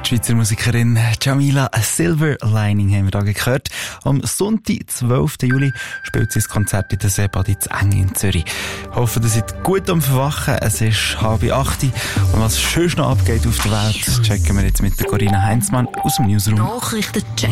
Die Schweizer Musikerin Jamila Silver Lining haben wir da gehört. Am Sonntag, 12. Juli, spielt sie das Konzert in der Seebad in Eng in Zürich. Ich hoffe, ihr seid gut am Verwachen. Es ist 7:30 und was schön noch abgeht auf der Welt, checken wir jetzt mit der Corinna Heinzmann aus dem Newsroom. Nachrichtencheck.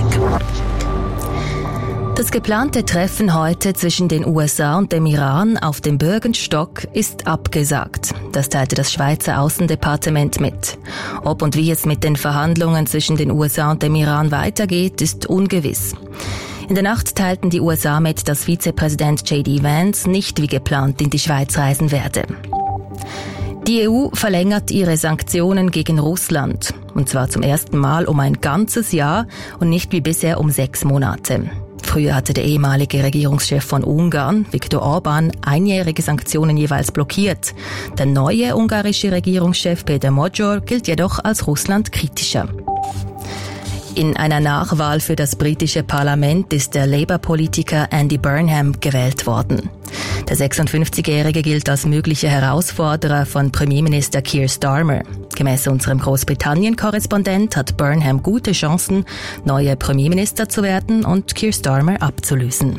Das geplante Treffen heute zwischen den USA und dem Iran auf dem Bürgenstock ist abgesagt. Das teilte das Schweizer Außendepartement mit. Ob und wie es mit den Verhandlungen zwischen den USA und dem Iran weitergeht, ist ungewiss. In der Nacht teilten die USA mit, dass Vizepräsident J.D. Vance nicht wie geplant in die Schweiz reisen werde. Die EU verlängert ihre Sanktionen gegen Russland. Und zwar zum ersten Mal um ein ganzes Jahr und nicht wie bisher um 6 Monate. Früher hatte der ehemalige Regierungschef von Ungarn, Viktor Orbán, einjährige Sanktionen jeweils blockiert. Der neue ungarische Regierungschef Péter Magyar gilt jedoch als russlandkritischer. In einer Nachwahl für das britische Parlament ist der Labour-Politiker Andy Burnham gewählt worden. Der 56-Jährige gilt als möglicher Herausforderer von Premierminister Keir Starmer. Gemäß unserem Großbritannien-Korrespondent hat Burnham gute Chancen, neuer Premierminister zu werden und Keir Starmer abzulösen.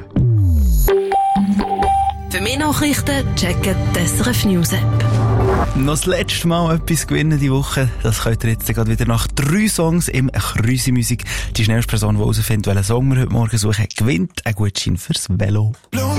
Für mehr Nachrichten checken die SRF News App. Noch das letzte Mal etwas gewinnen die Woche. Das könnt ihr jetzt gerade wieder nach 3 Songs im Krüsi-Musik. Die schnellste Person, die herausfindet, welchen Song wir heute Morgen suchen, gewinnt einen Gutschein fürs Velo.